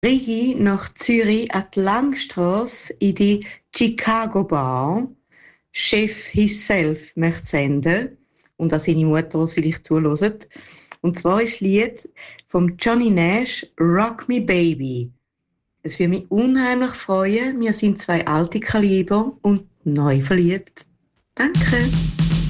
Rigi nach Zürich an die Langstrasse in die Chicago Bar. Chef himself möchte senden. Und an seine Mutter, die es vielleicht zuhört. Und zwar ist das Lied von Johnny Nash, Rock Me Baby. Es würde mich unheimlich freuen. Wir sind zwei alte Kaliber und neu verliebt. Danke.